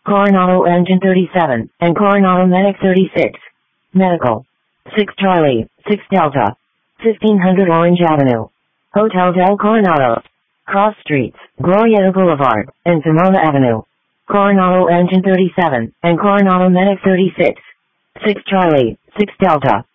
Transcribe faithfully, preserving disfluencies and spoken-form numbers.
Coronado Engine thirty-seven, and Coronado Medic thirty-six. Medical. six Charlie, six Delta. fifteen hundred Orange Avenue. Hotel del Coronado. Cross Streets, Glorieta Boulevard, and Pomona Avenue. Coronado Engine thirty-seven, and Coronado Medic thirty-six. six Charlie, six Delta.